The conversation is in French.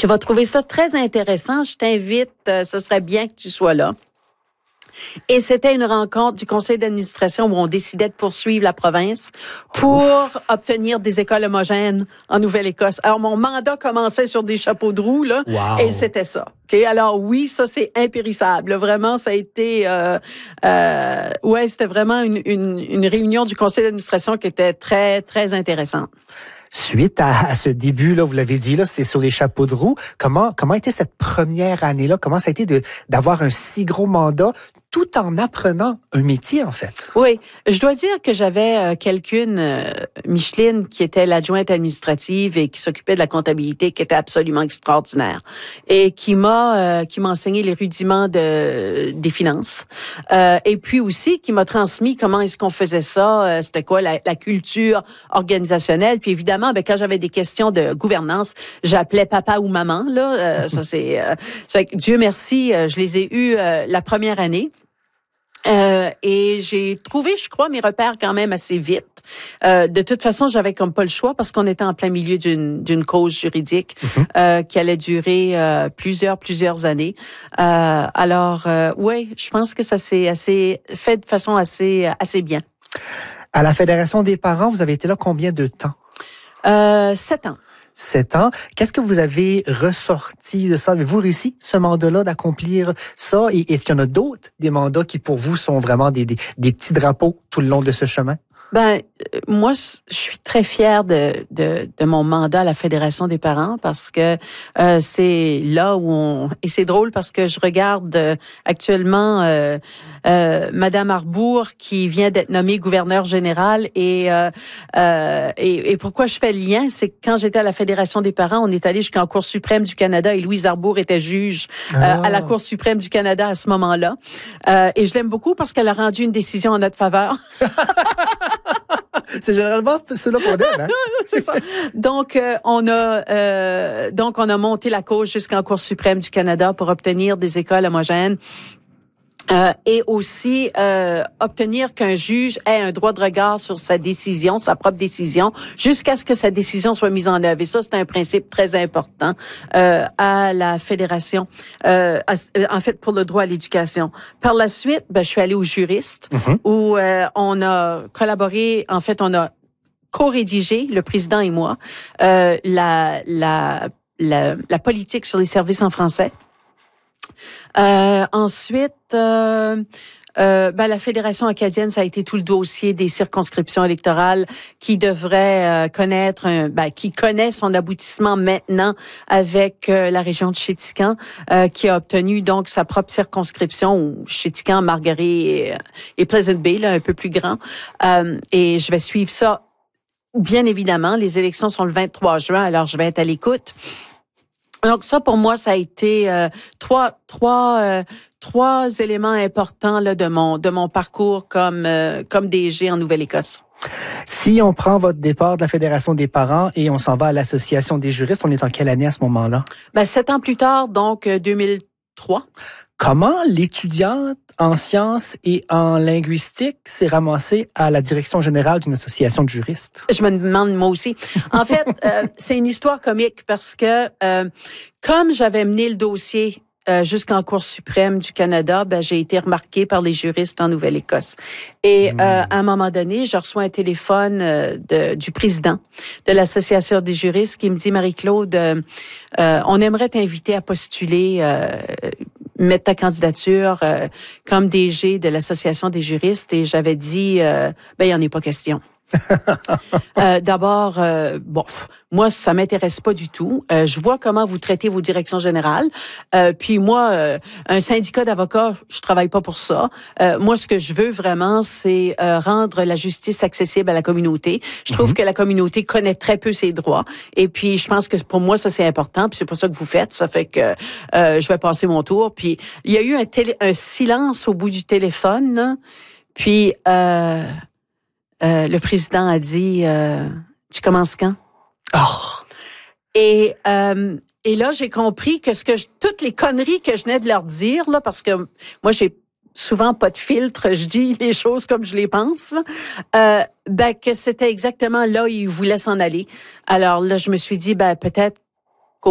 Tu vas trouver ça très intéressant. Je t'invite, ce serait bien que tu sois là. Et c'était une rencontre du conseil d'administration où on décidait de poursuivre la province pour obtenir des écoles homogènes en Nouvelle-Écosse. Alors, mon mandat commençait sur des chapeaux de roue, là, et c'était ça. Okay? Alors, oui, ça, c'est impérissable. Vraiment, ça a été... c'était vraiment une réunion du conseil d'administration qui était très, très intéressante. Suite à ce début, là, vous l'avez dit, là, c'est sur les chapeaux de roue. Comment était cette première année-là? Comment ça a été d'avoir un si gros mandat tout en apprenant un métier, en fait? Oui, je dois dire que j'avais Micheline, qui était l'adjointe administrative et qui s'occupait de la comptabilité, qui était absolument extraordinaire et qui m'a enseigné les rudiments des finances. Et puis aussi, qui m'a transmis comment est-ce qu'on faisait ça, c'était quoi la culture organisationnelle. Puis évidemment, quand j'avais des questions de gouvernance, j'appelais papa ou maman. Là, ça c'est Dieu merci, je les ai eus la première année. Et j'ai trouvé, je crois, mes repères quand même assez vite. De toute façon, j'avais comme pas le choix parce qu'on était en plein milieu d'une cause juridique qui allait durer plusieurs années. Alors, je pense que ça s'est fait de façon assez bien. À la Fédération des parents, vous avez été là combien de temps? 7 ans. 7 ans. Qu'est-ce que vous avez ressorti de ça? Avez-vous réussi, ce mandat-là, d'accomplir ça? Et est-ce qu'il y en a d'autres, des mandats qui, pour vous, sont vraiment des petits drapeaux tout le long de ce chemin? Moi, je suis très fière de mon mandat à la Fédération des parents parce que c'est là où et c'est drôle parce que je regarde actuellement Madame Arbour qui vient d'être nommée gouverneure générale et pourquoi je fais le lien, c'est que quand j'étais à la Fédération des parents, on est allé jusqu'en Cour suprême du Canada et Louise Arbour était juge à la Cour suprême du Canada à ce moment-là. Et je l'aime beaucoup parce qu'elle a rendu une décision en notre faveur. C'est généralement cela qu'on aime, hein? C'est ça. Donc, on a monté la cause jusqu'en Cour suprême du Canada pour obtenir des écoles homogènes. Et aussi obtenir qu'un juge ait un droit de regard sur sa décision, sa propre décision, jusqu'à ce que sa décision soit mise en œuvre. Et ça, c'est un principe très important à la fédération, en fait, pour le droit à l'éducation. Par la suite, je suis allée au juriste, où on a collaboré, en fait, on a co-rédigé, le président et moi, la politique sur les services en français. Ensuite, la Fédération acadienne, ça a été tout le dossier des circonscriptions électorales qui devrait qui connaît son aboutissement maintenant avec la région de Chéticamp, qui a obtenu donc sa propre circonscription, où Chéticamp, Margaret et Pleasant Bay, là, un peu plus grand. Et je vais suivre ça, bien évidemment. Les élections sont le 23 juin, alors je vais être à l'écoute. Donc ça, pour moi, ça a été trois éléments importants là de mon parcours comme DG en Nouvelle-Écosse. Si on prend votre départ de la Fédération des parents et on s'en va à l'Association des juristes, on est en quelle année à ce moment-là? 7 ans plus tard, donc 2003. Comment l'étudiante en sciences et en linguistique s'est ramassée à la direction générale d'une association de juristes? Je me demande moi aussi. En fait, c'est une histoire comique parce que comme j'avais mené le dossier jusqu'en Cour suprême du Canada, j'ai été remarquée par les juristes en Nouvelle-Écosse. Et à un moment donné, je reçois un téléphone du président de l'Association des juristes qui me dit « Marie-Claude, on aimerait t'inviter à postuler mettre ta candidature comme DG de l'Association des juristes. » Et j'avais dit, il n'y en est pas question. D'abord, moi, ça m'intéresse pas du tout. Je vois comment vous traitez vos directions générales. Puis moi, un syndicat d'avocats, je travaille pas pour ça. Moi, ce que je veux vraiment, c'est rendre la justice accessible à la communauté. Je trouve que la communauté connaît très peu ses droits. Et puis, je pense que pour moi, ça, c'est important. Puis c'est pour ça que vous faites. Ça fait que je vais passer mon tour. Puis il y a eu un silence au bout du téléphone, là. Puis le président a dit tu commences quand? Et là, j'ai compris que toutes les conneries que je venais de leur dire, là, parce que moi, j'ai souvent pas de filtre, je dis les choses comme je les pense, que c'était exactement là où ils voulaient s'en aller. Alors là, je me suis dit, peut-être